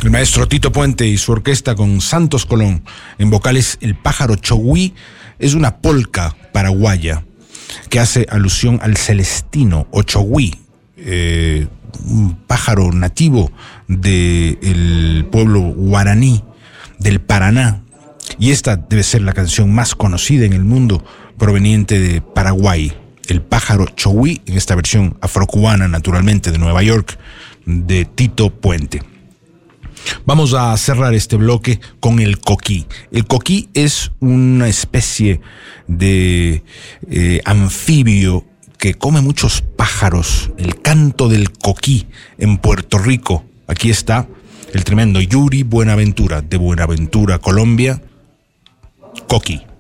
El maestro Tito Puente y su orquesta con Santos Colón en vocales. El pájaro Chogüí es una polca paraguaya que hace alusión al celestino o Chogüí, un pájaro nativo del pueblo guaraní del Paraná. Y esta debe ser la canción más conocida en el mundo proveniente de Paraguay. El pájaro Chogüí, en esta versión afrocubana, naturalmente, de Nueva York, de Tito Puente. Vamos a cerrar este bloque con el coquí. El coquí es una especie de anfibio que come muchos pájaros. El canto del coquí en Puerto Rico. Aquí está el tremendo Yuri Buenaventura, de Buenaventura, Colombia. Coquí.